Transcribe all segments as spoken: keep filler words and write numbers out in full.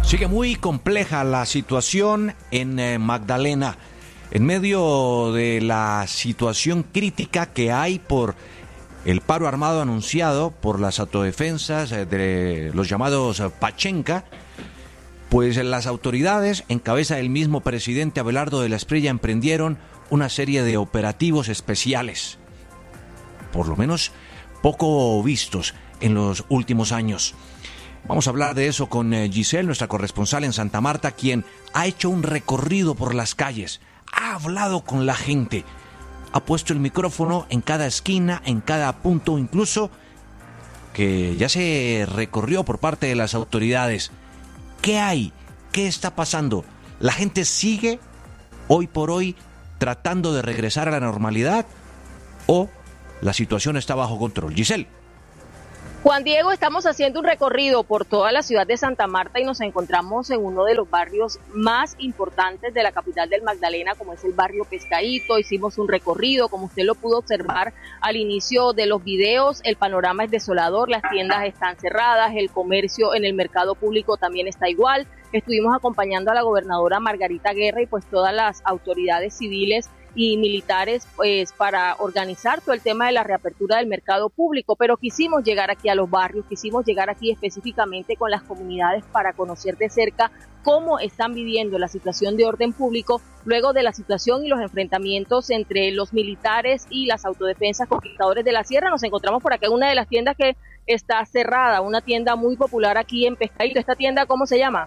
Sigue muy compleja la situación en eh, Magdalena, en medio de la situación crítica que hay por el paro armado anunciado por las autodefensas eh, de los llamados eh, Pachenca. Pues las autoridades, en cabeza del mismo presidente Abelardo de la Espriella, emprendieron una serie de operativos especiales, por lo menos poco vistos en los últimos años. Vamos a hablar de eso con Giselle, nuestra corresponsal en Santa Marta, quien ha hecho un recorrido por las calles, ha hablado con la gente, ha puesto el micrófono en cada esquina, en cada punto, incluso que ya se recorrió por parte de las autoridades. ¿Qué hay? ¿Qué está pasando? ¿La gente sigue hoy por hoy tratando de regresar a la normalidad o la situación está bajo control? Giselle. Juan Diego, estamos haciendo un recorrido por toda la ciudad de Santa Marta y nos encontramos en uno de los barrios más importantes de la capital del Magdalena, como es el barrio Pescadito. Hicimos un recorrido, como usted lo pudo observar al inicio de los videos, el panorama es desolador, las tiendas están cerradas, el comercio en el mercado público también está igual. Estuvimos acompañando a la gobernadora Margarita Guerra y pues todas las autoridades civiles y militares pues para organizar todo el tema de la reapertura del mercado público, pero quisimos llegar aquí a los barrios, quisimos llegar aquí específicamente con las comunidades para conocer de cerca cómo están viviendo la situación de orden público luego de la situación y los enfrentamientos entre los militares y las autodefensas conquistadores de la sierra. Nos encontramos por acá en una de las tiendas que está cerrada, una tienda muy popular aquí en Pescadito. ¿Esta tienda cómo se llama?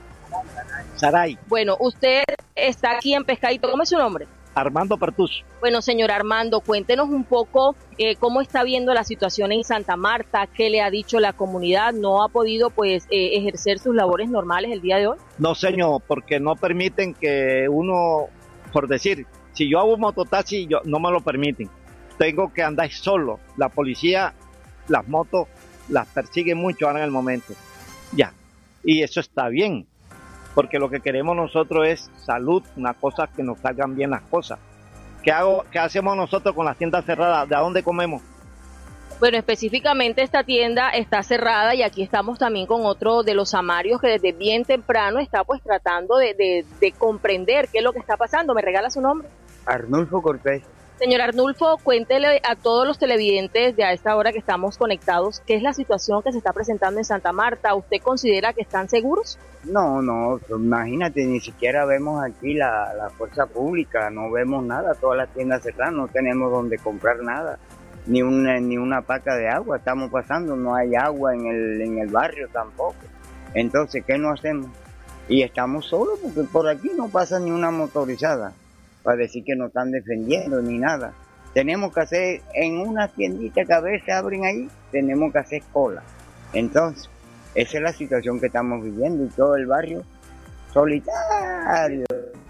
Saray. Bueno, usted está aquí en Pescadito, ¿cómo es su nombre? Armando Pertus. Bueno, señor Armando, cuéntenos un poco eh, cómo está viendo la situación en Santa Marta, qué le ha dicho la comunidad, ¿no ha podido pues eh, ejercer sus labores normales el día de hoy? No, señor, porque no permiten que uno, por decir, si yo hago un mototaxi, yo, no me lo permiten. Tengo que andar solo. La policía, las motos, las persigue mucho ahora en el momento. Ya, y eso está bien. Porque lo que queremos nosotros es salud, una cosa que nos salgan bien las cosas. ¿Qué hago, qué hacemos nosotros con las tiendas cerradas? ¿De dónde comemos? Bueno, específicamente esta tienda está cerrada y aquí estamos también con otro de los amarios que desde bien temprano está pues tratando de, de, de comprender qué es lo que está pasando. ¿Me regala su nombre? Arnulfo Cortés. Señor Arnulfo, cuéntele a todos los televidentes de a esta hora que estamos conectados, ¿qué es la situación que se está presentando en Santa Marta? ¿Usted considera que están seguros? No, no, imagínate, ni siquiera vemos aquí la, la fuerza pública, no vemos nada, todas las tiendas cerradas, no tenemos donde comprar nada, ni una, ni una paca de agua estamos pasando, no hay agua en el, en el barrio tampoco. Entonces, ¿qué no hacemos? Y estamos solos porque por aquí no pasa ni una motorizada para decir que nos están defendiendo ni nada. Tenemos que hacer, en una tiendita que a veces abren ahí, tenemos que hacer cola. Entonces, esa es la situación que estamos viviendo y todo el barrio solitario.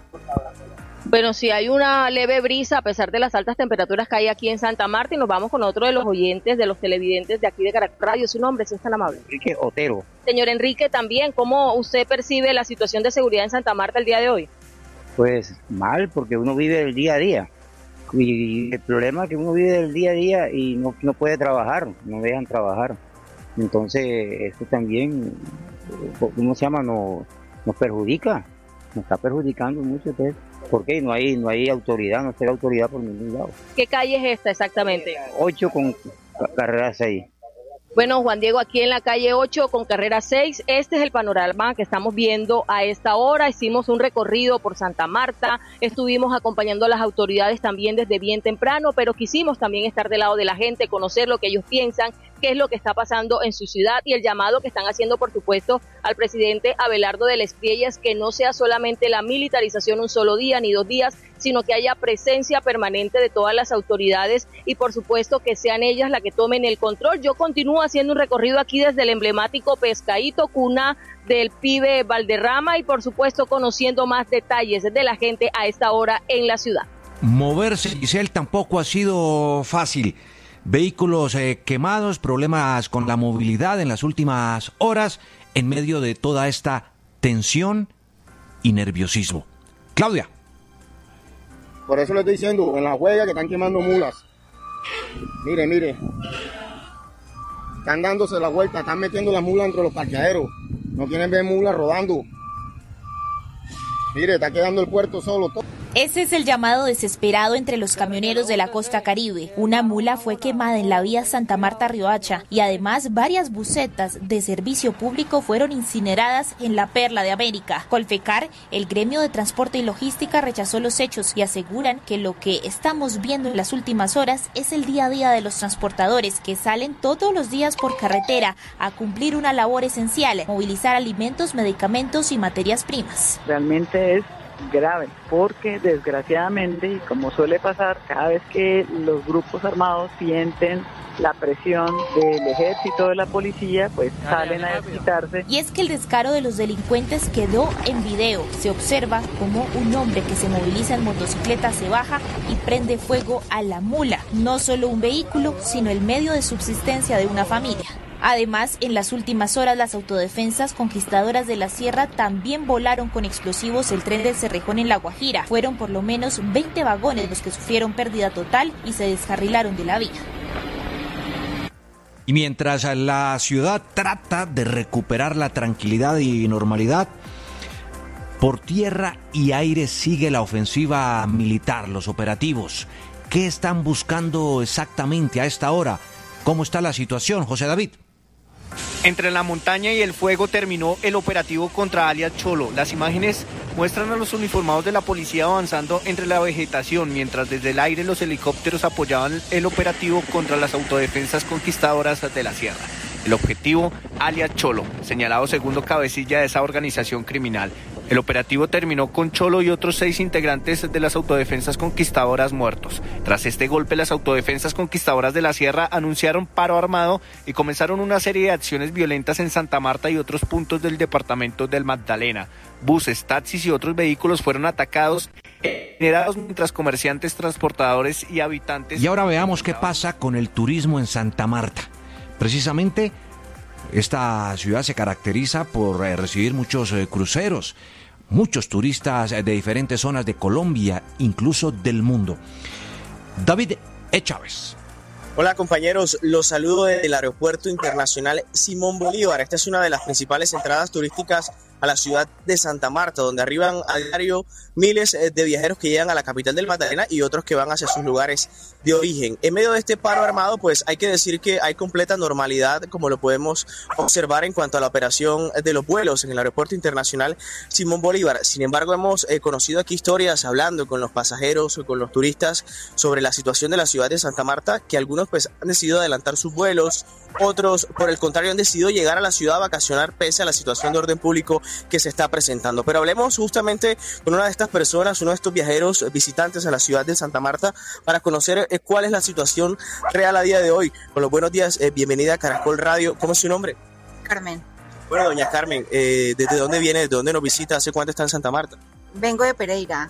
Bueno, si hay una leve brisa a pesar de las altas temperaturas que hay aquí en Santa Marta y nos vamos con otro de los oyentes, de los televidentes de aquí de Caracol Radio. Su nombre, si es tan amable. Enrique Otero. Señor Enrique, también, ¿cómo usted percibe la situación de seguridad en Santa Marta el día de hoy? Pues mal, porque uno vive el día a día. Y el problema es que uno vive el día a día y no, no puede trabajar, no dejan trabajar. Entonces, esto también, ¿cómo se llama? Nos, nos perjudica, nos está perjudicando mucho. Entonces, ¿por qué? No hay, no hay autoridad, no está la autoridad por ningún lado. ¿Qué calle es esta exactamente? Ocho con carrera seis. Bueno, Juan Diego, aquí en la calle ocho con carrera seis, este es el panorama que estamos viendo a esta hora. Hicimos un recorrido por Santa Marta, estuvimos acompañando a las autoridades también desde bien temprano, pero quisimos también estar del lado de la gente, conocer lo que ellos piensan, qué es lo que está pasando en su ciudad y el llamado que están haciendo, por supuesto, al presidente Abelardo de la Espriella es que no sea solamente la militarización un solo día ni dos días, sino que haya presencia permanente de todas las autoridades y por supuesto que sean ellas las que tomen el control. Yo continúo haciendo un recorrido aquí desde el emblemático Pescadito, cuna del pibe Valderrama y por supuesto conociendo más detalles de la gente a esta hora en la ciudad. Moverse, Giselle, tampoco ha sido fácil. Vehículos eh, quemados, problemas con la movilidad en las últimas horas en medio de toda esta tensión y nerviosismo. Claudia. Por eso le estoy diciendo, en la huelga que están quemando mulas. Mire, mire. Están dándose la vuelta, están metiendo las mulas entre los parqueaderos. No quieren ver mulas rodando. Mire, está quedando el puerto solo. Ese es el llamado desesperado entre los camioneros de la costa Caribe. Una mula fue quemada en la vía Santa Marta-Riohacha y además varias busetas de servicio público fueron incineradas en la Perla de América. Colfecar, el gremio de transporte y logística, rechazó los hechos y aseguran que lo que estamos viendo en las últimas horas es el día a día de los transportadores que salen todos los días por carretera a cumplir una labor esencial, movilizar alimentos, medicamentos y materias primas. Realmente es grave, porque desgraciadamente, y como suele pasar, cada vez que los grupos armados sienten la presión del ejército, de la policía, pues salen a desquitarse. Y es que el descaro de los delincuentes quedó en video. Se observa como un hombre que se moviliza en motocicleta se baja y prende fuego a la mula. No solo un vehículo, sino el medio de subsistencia de una familia. Además, en las últimas horas, las autodefensas conquistadoras de la sierra también volaron con explosivos el tren del Cerrejón en La Guajira. Fueron por lo menos veinte vagones los que sufrieron pérdida total y se descarrilaron de la vía. Y mientras la ciudad trata de recuperar la tranquilidad y normalidad, por tierra y aire sigue la ofensiva militar, los operativos. ¿Qué están buscando exactamente a esta hora? ¿Cómo está la situación, José David? Entre la montaña y el fuego terminó el operativo contra alias Cholo. Las imágenes muestran a los uniformados de la policía avanzando entre la vegetación, mientras desde el aire los helicópteros apoyaban el operativo contra las autodefensas conquistadoras de la sierra. El objetivo, alias Cholo, señalado segundo cabecilla de esa organización criminal. El operativo terminó con Cholo y otros seis integrantes de las autodefensas conquistadoras muertos. Tras este golpe, las autodefensas conquistadoras de la sierra anunciaron paro armado y comenzaron una serie de acciones violentas en Santa Marta y otros puntos del departamento del Magdalena. Buses, taxis y otros vehículos fueron atacados, generados mientras comerciantes, transportadores y habitantes... Y ahora veamos qué pasa con el turismo en Santa Marta. Precisamente, esta ciudad se caracteriza por eh, recibir muchos eh, cruceros, muchos turistas de diferentes zonas de Colombia, incluso del mundo. David E. Chávez. Hola compañeros, los saludo desde el Aeropuerto Internacional Simón Bolívar. Esta es una de las principales entradas turísticas a la ciudad de Santa Marta, donde arriban a diario miles de viajeros que llegan a la capital del Magdalena y otros que van hacia sus lugares de origen. En medio de este paro armado, pues hay que decir que hay completa normalidad, como lo podemos observar en cuanto a la operación de los vuelos en el Aeropuerto Internacional Simón Bolívar. Sin embargo, hemos eh, conocido aquí historias hablando con los pasajeros o con los turistas sobre la situación de la ciudad de Santa Marta, que algunos pues han decidido adelantar sus vuelos, otros por el contrario han decidido llegar a la ciudad a vacacionar pese a la situación de orden público que se está presentando. Pero hablemos justamente con una de estas personas, uno de estos viajeros visitantes a la ciudad de Santa Marta, para conocer eh, cuál es la situación real a día de hoy. Con los buenos días, eh, bienvenida a Caracol Radio. ¿Cómo es su nombre? Carmen. Bueno, doña Carmen, eh, ¿desde dónde viene? ¿Desde dónde nos visita? ¿Hace cuánto está en Santa Marta? Vengo de Pereira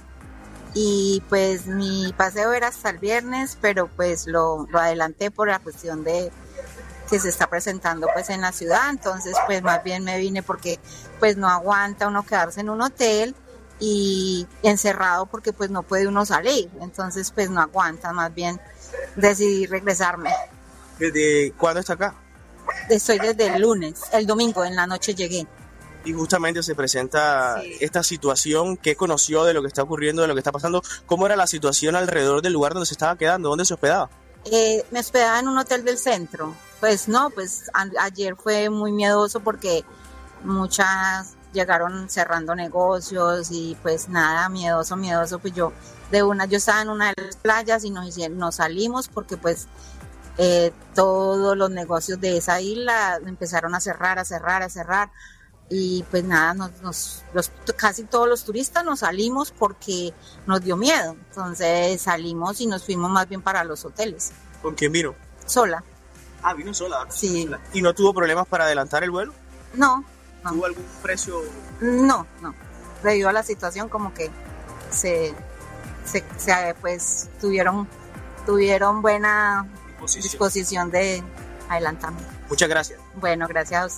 y pues mi paseo era hasta el viernes, pero pues lo, lo adelanté por la cuestión de que se está presentando pues en la ciudad. Entonces pues más bien me vine porque pues no aguanta uno quedarse en un hotel y encerrado porque pues no puede uno salir, entonces pues no aguanta, más bien decidí regresarme. ¿Desde cuándo está acá? Estoy desde el lunes, el domingo en la noche llegué. Y justamente se presenta sí. esta situación. ¿Qué conoció de lo que está ocurriendo, de lo que está pasando? ¿Cómo era la situación alrededor del lugar donde se estaba quedando? ¿Dónde se hospedaba? Eh, me hospedaba en un hotel del centro. Pues no, pues a- ayer fue muy miedoso porque muchas llegaron cerrando negocios y pues nada, miedoso, miedoso. Pues yo de una, yo estaba en una de las playas y nos, hicieron- nos salimos porque pues eh, todos los negocios de esa isla empezaron a cerrar, a cerrar, a cerrar. Y pues nada, nos, nos, los, casi todos los turistas nos salimos porque nos dio miedo. Entonces salimos y nos fuimos más bien para los hoteles. ¿Con quién vino? Sola. Ah, vino sola. Sí. Sola. ¿Y no tuvo problemas para adelantar el vuelo? No, no. ¿Tuvo algún precio? No, no. Debido a la situación como que se, se, se pues tuvieron, tuvieron buena Disposición. disposición de adelantarme. Muchas gracias. Bueno, gracias a ustedes.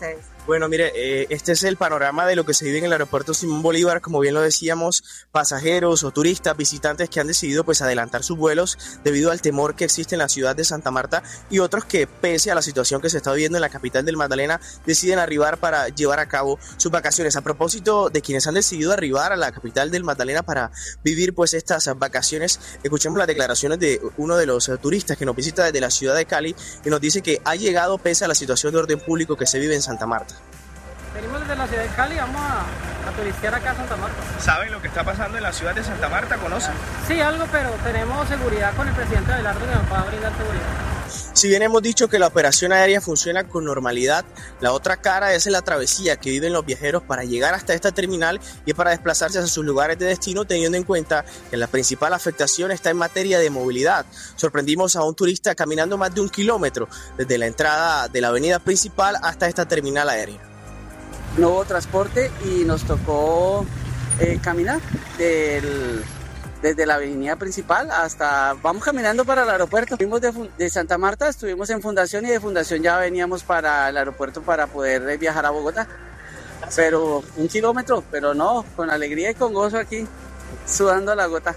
Bueno, mire, eh, este es el panorama de lo que se vive en el aeropuerto Simón Bolívar. Como bien lo decíamos, pasajeros o turistas, visitantes que han decidido pues adelantar sus vuelos debido al temor que existe en la ciudad de Santa Marta, y otros que, pese a la situación que se está viviendo en la capital del Magdalena, deciden arribar para llevar a cabo sus vacaciones. A propósito de quienes han decidido arribar a la capital del Magdalena para vivir pues estas vacaciones, escuchemos las declaraciones de uno de los turistas que nos visita desde la ciudad de Cali, que nos dice que ha llegado pese a la situación de orden público que se vive en Santa Marta. Venimos desde la ciudad de Cali, vamos a, a turistear acá a Santa Marta. ¿Saben lo que está pasando en la ciudad de Santa Marta? ¿Conocen? Sí, algo, pero tenemos seguridad con el presidente Abelardo que nos va a brindar seguridad. Si bien hemos dicho que la operación aérea funciona con normalidad, la otra cara es la travesía que viven los viajeros para llegar hasta esta terminal y para desplazarse a sus lugares de destino, teniendo en cuenta que la principal afectación está en materia de movilidad. Sorprendimos a un turista caminando más de un kilómetro desde la entrada de la avenida principal hasta esta terminal aérea. No hubo transporte y nos tocó eh, caminar del, desde la avenida principal hasta, vamos caminando para el aeropuerto. Fuimos de, de Santa Marta, estuvimos en Fundación y de Fundación ya veníamos para el aeropuerto para poder eh, viajar a Bogotá. Pero un kilómetro, pero no, con alegría y con gozo aquí, sudando la gota.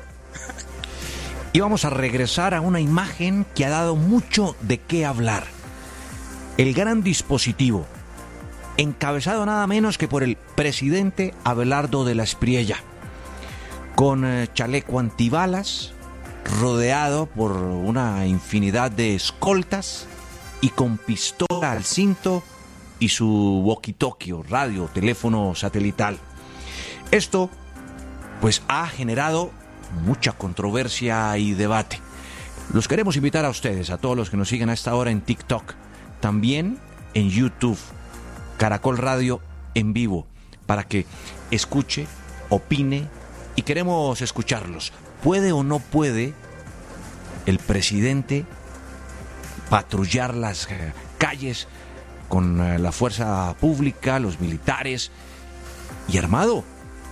Y vamos a regresar a una imagen que ha dado mucho de qué hablar. El gran dispositivo, encabezado nada menos que por el presidente Abelardo de la Espriella, con eh, chaleco antibalas, rodeado por una infinidad de escoltas y con pistola al cinto y su walkie-talkie, radio, teléfono satelital. Esto, pues, ha generado mucha controversia y debate. Los queremos invitar a ustedes, a todos los que nos siguen a esta hora en TikTok, también en YouTube, Caracol Radio en vivo, para que escuche, opine, y queremos escucharlos. ¿Puede o no puede el presidente patrullar las eh, calles con eh, la fuerza pública, los militares y armado?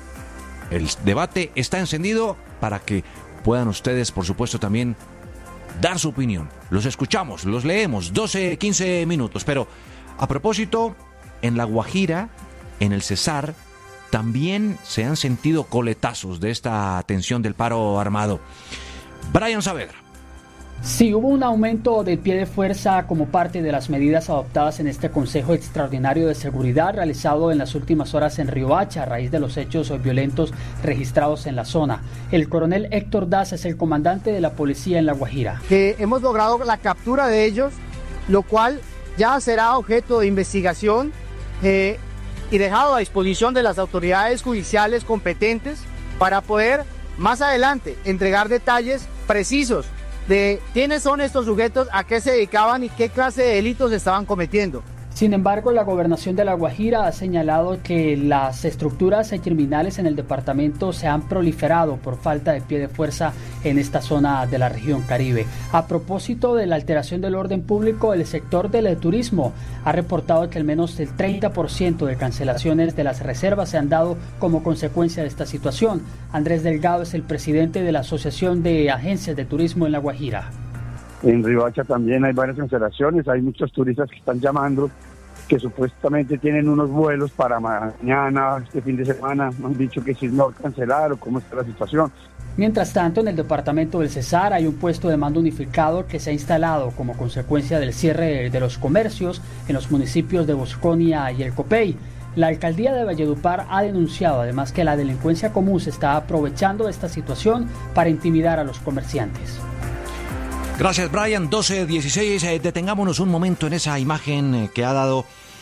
El debate está encendido para que puedan ustedes, por supuesto, también dar su opinión. Los escuchamos, los leemos, doce, quince minutos. Pero a propósito, en La Guajira, en el Cesar, también se han sentido coletazos de esta tensión del paro armado. Brian Saavedra. Sí, hubo un aumento del pie de fuerza como parte de las medidas adoptadas en este Consejo Extraordinario de Seguridad realizado en las últimas horas en Riohacha a raíz de los hechos violentos registrados en la zona. El coronel Héctor Daza es el comandante de la policía en La Guajira. Que hemos logrado la captura de ellos, lo cual ya será objeto de investigación eh, y dejado a disposición de las autoridades judiciales competentes para poder más adelante entregar detalles precisos de quiénes son estos sujetos, a qué se dedicaban y qué clase de delitos estaban cometiendo. Sin embargo, la gobernación de La Guajira ha señalado que las estructuras criminales en el departamento se han proliferado por falta de pie de fuerza en esta zona de la región Caribe. A propósito de la alteración del orden público, el sector del turismo ha reportado que al menos el treinta por ciento de cancelaciones de las reservas se han dado como consecuencia de esta situación. Andrés Delgado es el presidente de la Asociación de Agencias de Turismo en La Guajira. En Riohacha también hay varias cancelaciones, hay muchos turistas que están llamando que supuestamente tienen unos vuelos para mañana, este fin de semana, han dicho que si no cancelar o cómo está la situación. Mientras tanto, en el departamento del Cesar hay un puesto de mando unificado que se ha instalado como consecuencia del cierre de los comercios en los municipios de Bosconia y El Copey. La alcaldía de Valledupar ha denunciado además que la delincuencia común se está aprovechando de esta situación para intimidar a los comerciantes. Gracias, Brian. doce dieciséis. Eh, detengámonos un momento en esa imagen eh, que ha dado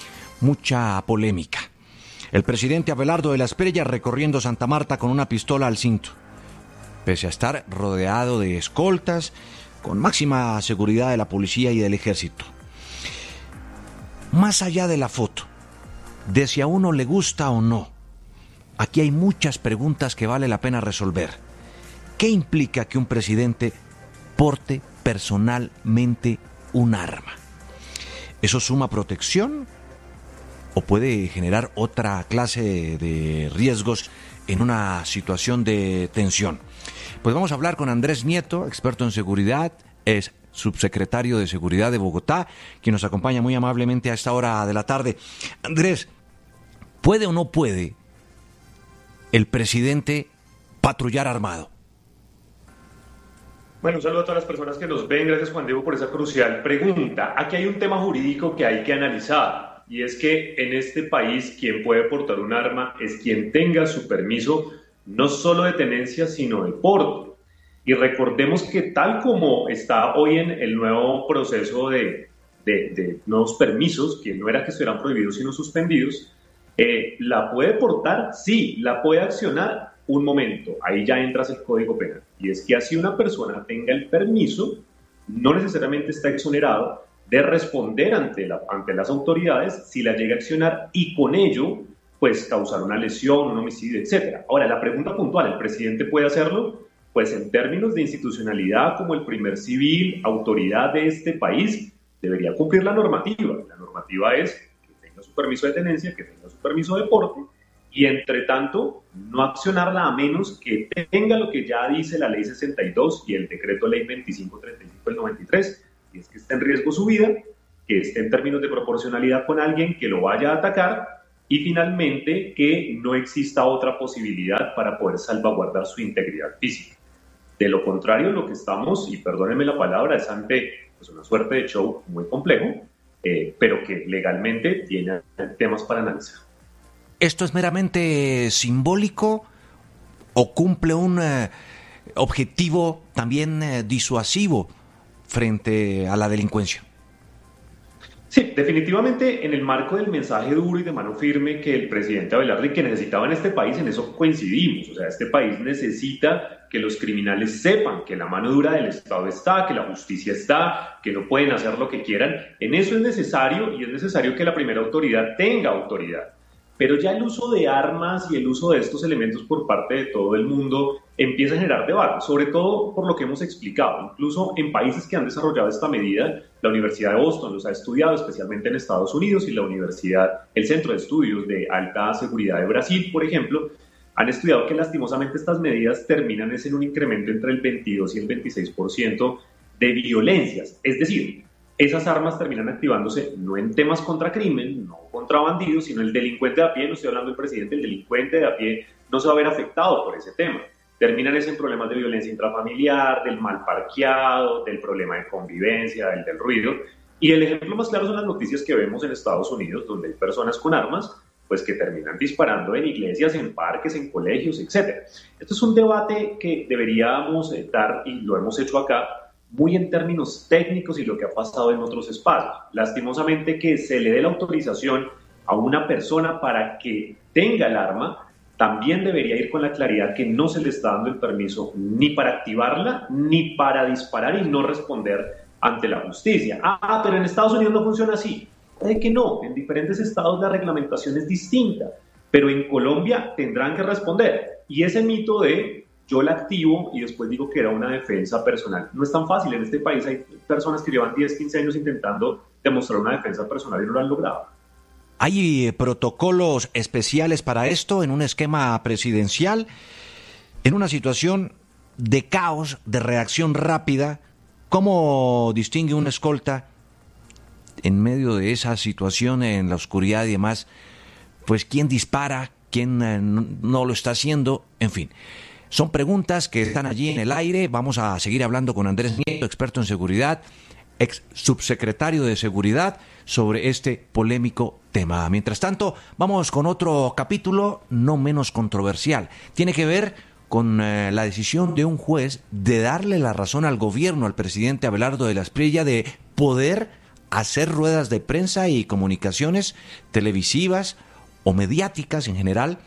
mucha polémica. El presidente Abelardo de la Espriella recorriendo Santa Marta con una pistola al cinto, pese a estar rodeado de escoltas, con máxima seguridad de la policía y del ejército. Más allá de la foto, de si a uno le gusta o no, aquí hay muchas preguntas que vale la pena resolver. ¿Qué implica que un presidente porte personalmente un arma? ¿Eso suma protección o puede generar otra clase de riesgos en una situación de tensión? Pues vamos a hablar con Andrés Nieto, experto en seguridad, es subsecretario de Seguridad de Bogotá, quien nos acompaña muy amablemente a esta hora de la tarde. Andrés, ¿puede o no puede el presidente patrullar armado? Bueno, un saludo a todas las personas que nos ven. Gracias, Juan Diego, por esa crucial pregunta. Aquí hay un tema jurídico que hay que analizar, y es que en este país quien puede portar un arma es quien tenga su permiso, no solo de tenencia, sino de porte. Y recordemos que tal como está hoy en el nuevo proceso de, de, de nuevos permisos, que no era que estuvieran prohibidos, sino suspendidos, eh, ¿la puede portar? Sí, la puede accionar. Un momento, ahí ya entras el Código Penal, y es que así una persona tenga el permiso, no necesariamente está exonerado de responder ante, la, ante las autoridades si la llega a accionar y con ello, pues causar una lesión, un homicidio, etcétera. Ahora, la pregunta puntual, ¿el presidente puede hacerlo? Pues en términos de institucionalidad, como el primer civil, autoridad de este país, debería cumplir la normativa. La normativa es que tenga su permiso de tenencia, que tenga su permiso de porte, y entre tanto, no accionarla a menos que tenga lo que ya dice la ley sesenta y dos y el decreto ley veinticinco treinta y cinco del noventa y tres, y es que esté en riesgo su vida, que esté en términos de proporcionalidad con alguien que lo vaya a atacar, y finalmente que no exista otra posibilidad para poder salvaguardar su integridad física. De lo contrario, lo que estamos, y perdónenme la palabra, es ante pues, una suerte de show muy complejo, eh, pero que legalmente tiene temas para analizar. ¿Esto es meramente simbólico o cumple un eh, objetivo también eh, disuasivo frente a la delincuencia? Sí, definitivamente en el marco del mensaje duro y de mano firme que el presidente Abelardo y que necesitaba en este país, en eso coincidimos. O sea, este país necesita que los criminales sepan que la mano dura del Estado está, que la justicia está, que no pueden hacer lo que quieran. En eso es necesario, y es necesario que la primera autoridad tenga autoridad. Pero ya el uso de armas y el uso de estos elementos por parte de todo el mundo empieza a generar debate, sobre todo por lo que hemos explicado. Incluso en países que han desarrollado esta medida, la Universidad de Boston los ha estudiado, especialmente en Estados Unidos, y la Universidad, el Centro de Estudios de Alta Seguridad de Brasil, por ejemplo, han estudiado que lastimosamente estas medidas terminan en un incremento entre el veintidós y el veintiséis por ciento de violencias. Es decir, esas armas terminan activándose no en temas contra crimen, no contra bandidos, sino el delincuente de a pie, no estoy hablando del presidente, el delincuente de a pie no se va a ver afectado por ese tema. Terminan es en problemas de violencia intrafamiliar, del mal parqueado, del problema de convivencia, del, del ruido. Y el ejemplo más claro son las noticias que vemos en Estados Unidos, donde hay personas con armas, pues que terminan disparando en iglesias, en parques, en colegios, etcétera. Esto es un debate que deberíamos dar, y lo hemos hecho acá, muy en términos técnicos y lo que ha pasado en otros espacios. Lastimosamente, que se le dé la autorización a una persona para que tenga el arma, también debería ir con la claridad que no se le está dando el permiso ni para activarla, ni para disparar y no responder ante la justicia. Ah, pero en Estados Unidos no funciona así. Puede que no, en diferentes estados la reglamentación es distinta, pero en Colombia tendrán que responder. Y ese mito de yo la activo y después digo que era una defensa personal, no es tan fácil. En este país hay personas que llevan diez, quince años intentando demostrar una defensa personal y no lo han logrado. ¿Hay protocolos especiales para esto en un esquema presidencial? En una situación de caos, de reacción rápida, ¿cómo distingue un escolta en medio de esa situación, en la oscuridad y demás? Pues quién dispara, quién eh, no lo está haciendo, en fin. Son preguntas que están allí en el aire. Vamos a seguir hablando con Andrés Nieto, experto en seguridad, ex subsecretario de Seguridad, sobre este polémico tema. Mientras tanto, vamos con otro capítulo no menos controversial. Tiene que ver con eh, la decisión de un juez de darle la razón al gobierno, al presidente Abelardo de la Espriella, de poder hacer ruedas de prensa y comunicaciones televisivas o mediáticas en general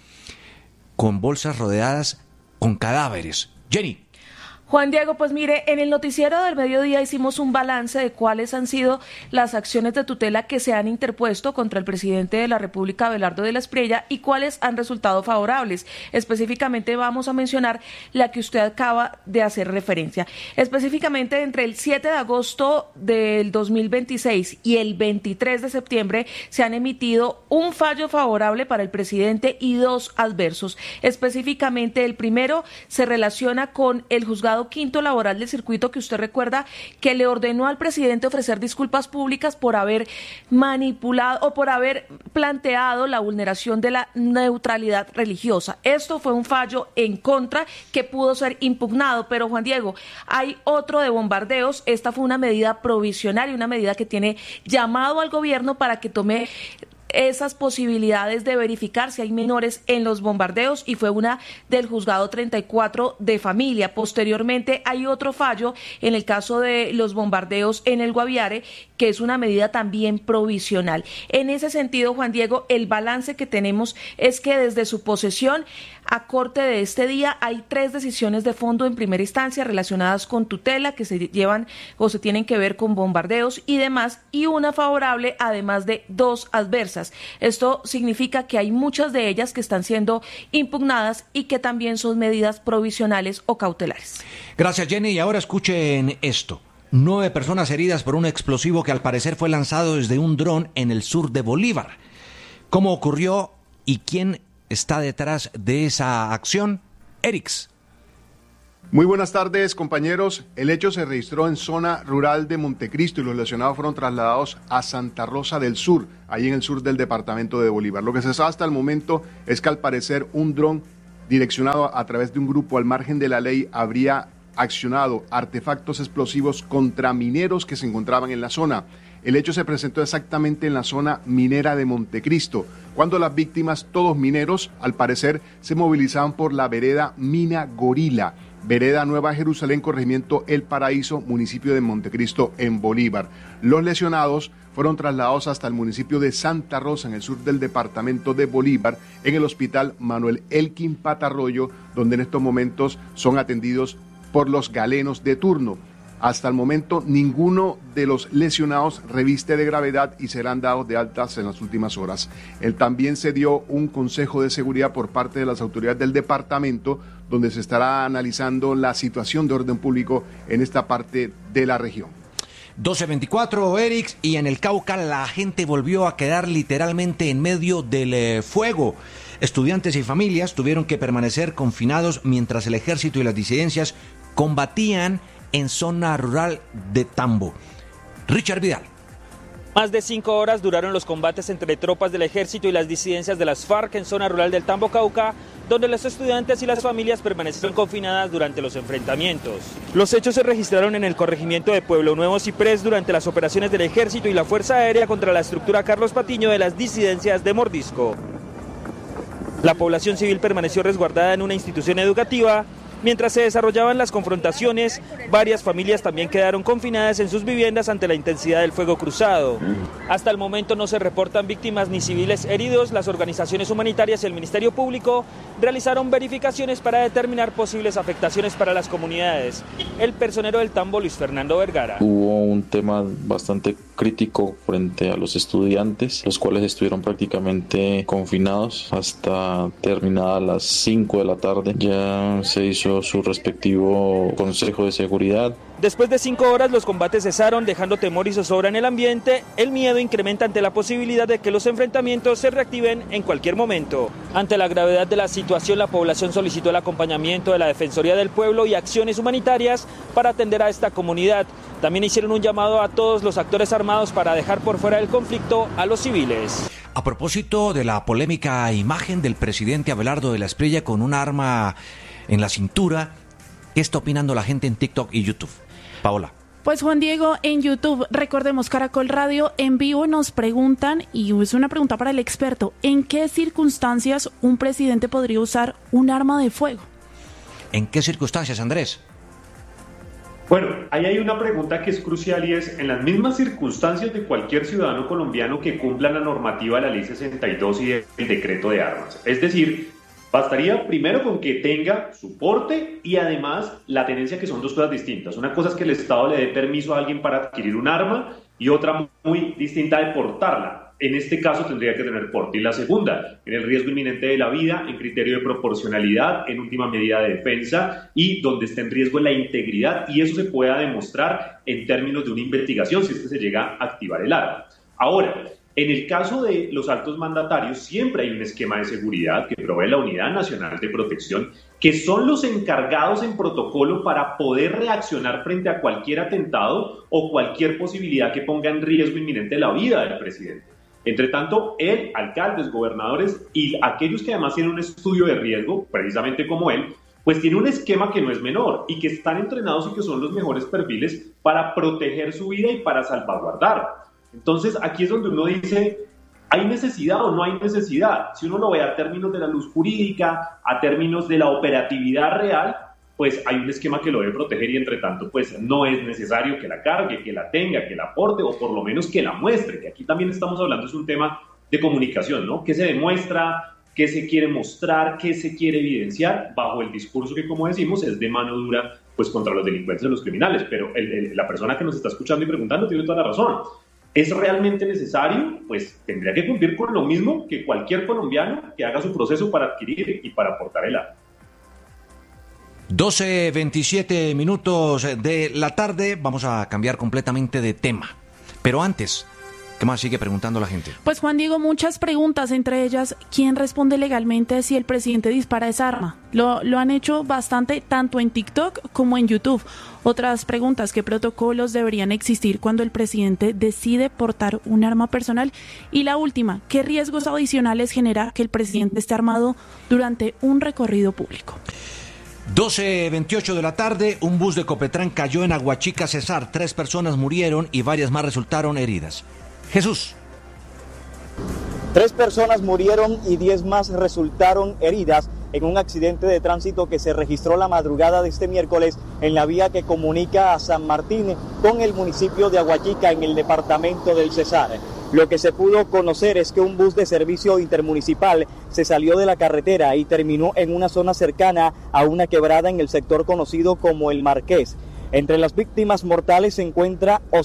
con bolsas rodeadas con cadáveres. Jenny. Juan Diego, pues mire, en el noticiero del mediodía hicimos un balance de cuáles han sido las acciones de tutela que se han interpuesto contra el presidente de la República, Abelardo de la Espriella, y cuáles han resultado favorables. Específicamente vamos a mencionar la que usted acaba de hacer referencia. Específicamente entre el siete de agosto del dos mil veintiséis y el veintitrés de septiembre se han emitido un fallo favorable para el presidente y dos adversos. Específicamente el primero se relaciona con el juzgado juzgado quinto laboral del circuito, que usted recuerda que le ordenó al presidente ofrecer disculpas públicas por haber manipulado o por haber planteado la vulneración de la neutralidad religiosa. Esto fue un fallo en contra que pudo ser impugnado, pero Juan Diego, hay otro de bombardeos. Esta fue una medida provisional y una medida que tiene llamado al gobierno para que tome esas posibilidades de verificar si hay menores en los bombardeos, y fue una del juzgado treinta y cuatro de familia. Posteriormente hay otro fallo en el caso de los bombardeos en el Guaviare, que es una medida también provisional. En ese sentido, Juan Diego, el balance que tenemos es que desde su posesión a corte de este día hay tres decisiones de fondo en primera instancia relacionadas con tutela que se llevan o se tienen que ver con bombardeos y demás, y una favorable además de dos adversas. Esto significa que hay muchas de ellas que están siendo impugnadas y que también son medidas provisionales o cautelares. Gracias, Jenny. Y ahora escuchen esto. Nueve personas heridas por un explosivo que al parecer fue lanzado desde un dron en el sur de Bolívar. ¿Cómo ocurrió y quién está detrás de esa acción? Erix. Muy buenas tardes, compañeros. El hecho se registró en zona rural de Montecristo y los lesionados fueron trasladados a Santa Rosa del Sur, ahí en el sur del departamento de Bolívar. Lo que se sabe hasta el momento es que al parecer un dron direccionado a través de un grupo al margen de la ley habría accionado artefactos explosivos contra mineros que se encontraban en la zona. El hecho se presentó exactamente en la zona minera de Montecristo, cuando las víctimas, todos mineros, al parecer se movilizaban por la vereda Mina Gorila, vereda Nueva Jerusalén, corregimiento El Paraíso, municipio de Montecristo, en Bolívar. Los lesionados fueron trasladados hasta el municipio de Santa Rosa, en el sur del departamento de Bolívar, en el hospital Manuel Elkin Patarroyo, donde en estos momentos son atendidos por los galenos de turno. Hasta el momento, ninguno de los lesionados reviste de gravedad y serán dados de altas en las últimas horas. Él también se dio un consejo de seguridad por parte de las autoridades del departamento, donde se estará analizando la situación de orden público en esta parte de la región. doce veinticuatro, Erix, y en el Cauca la gente volvió a quedar literalmente en medio del eh, fuego. Estudiantes y familias tuvieron que permanecer confinados mientras el ejército y las disidencias combatían en zona rural de Tambo. Richard Vidal. Más de cinco horas duraron los combates entre tropas del ejército y las disidencias de las FARC en zona rural del Tambo, Cauca, donde los estudiantes y las familias permanecieron confinadas durante los enfrentamientos. Los hechos se registraron en el corregimiento de Pueblo Nuevo Ciprés durante las operaciones del ejército y la Fuerza Aérea contra la estructura Carlos Patiño de las disidencias de Mordisco. La población civil permaneció resguardada en una institución educativa. Mientras se desarrollaban las confrontaciones, varias familias también quedaron confinadas en sus viviendas ante la intensidad del fuego cruzado. Hasta el momento no se reportan víctimas ni civiles heridos. Las organizaciones humanitarias y el Ministerio Público realizaron verificaciones para determinar posibles afectaciones para las comunidades. El personero del Tambo, Luis Fernando Vergara. Hubo un tema bastante crítico frente a los estudiantes, los cuales estuvieron prácticamente confinados hasta terminadas las cinco de la tarde. Ya se hizo su respectivo consejo de seguridad. Después de cinco horas los combates cesaron, dejando temor y zozobra en el ambiente. El miedo incrementa ante la posibilidad de que los enfrentamientos se reactiven en cualquier momento. Ante la gravedad de la situación, la población solicitó el acompañamiento de la Defensoría del Pueblo y acciones humanitarias para atender a esta comunidad. También hicieron un llamado a todos los actores armados para dejar por fuera del conflicto a los civiles. A propósito de la polémica imagen del presidente Abelardo de la Espriella con un arma en la cintura, ¿qué está opinando la gente en TikTok y YouTube? Paola. Pues Juan Diego, en YouTube, recordemos Caracol Radio en vivo, nos preguntan, y es una pregunta para el experto, ¿en qué circunstancias un presidente podría usar un arma de fuego? ¿En qué circunstancias, Andrés? Bueno, ahí hay una pregunta que es crucial y es, en las mismas circunstancias de cualquier ciudadano colombiano que cumpla la normativa de la ley sesenta y dos y el decreto de armas. Es decir, bastaría primero con que tenga su porte y además la tenencia, que son dos cosas distintas. Una cosa es que el Estado le dé permiso a alguien para adquirir un arma y otra muy distinta de portarla. En este caso tendría que tener porte. Y la segunda, en el riesgo inminente de la vida, en criterio de proporcionalidad, en última medida de defensa y donde esté en riesgo la integridad, y eso se pueda demostrar en términos de una investigación si es que se llega a activar el arma. Ahora, en el caso de los altos mandatarios, siempre hay un esquema de seguridad que provee la Unidad Nacional de Protección que son los encargados en protocolo para poder reaccionar frente a cualquier atentado o cualquier posibilidad que ponga en riesgo inminente la vida del presidente. Entre tanto, él, alcaldes, gobernadores y aquellos que además tienen un estudio de riesgo, precisamente como él, pues tiene un esquema que no es menor y que están entrenados y que son los mejores perfiles para proteger su vida y para salvaguardar. Entonces, aquí es donde uno dice, ¿hay necesidad o no hay necesidad? Si uno lo ve a términos de la luz jurídica, a términos de la operatividad real, pues hay un esquema que lo debe proteger y entre tanto, pues no es necesario que la cargue, que la tenga, que la aporte o por lo menos que la muestre, que aquí también estamos hablando, es un tema de comunicación, ¿no? ¿Qué se demuestra? ¿Qué se quiere mostrar? ¿Qué se quiere evidenciar? Bajo el discurso que, como decimos, es de mano dura, pues contra los delincuentes y los criminales. Pero el, el, la persona que nos está escuchando y preguntando tiene toda la razón. ¿Es realmente necesario? Pues tendría que cumplir con lo mismo que cualquier colombiano que haga su proceso para adquirir y para aportar el arma. doce veintisiete minutos de la tarde, vamos a cambiar completamente de tema. Pero antes, ¿qué más sigue preguntando la gente? Pues Juan Diego, muchas preguntas, entre ellas, ¿quién responde legalmente si el presidente dispara esa arma? Lo, lo han hecho bastante tanto en TikTok como en YouTube. Otras preguntas, ¿qué protocolos deberían existir cuando el presidente decide portar un arma personal? Y la última, ¿qué riesgos adicionales genera que el presidente esté armado durante un recorrido público? doce veintiocho de la tarde, un bus de Copetrán cayó en Aguachica, Cesar. Tres personas murieron y varias más resultaron heridas. Jesús. Tres personas murieron y diez más resultaron heridas en un accidente de tránsito que se registró la madrugada de este miércoles en la vía que comunica a San Martín con el municipio de Aguachica en el departamento del Cesar. Lo que se pudo conocer es que un bus de servicio intermunicipal se salió de la carretera y terminó en una zona cercana a una quebrada en el sector conocido como El Marqués. Entre las víctimas mortales se encuentra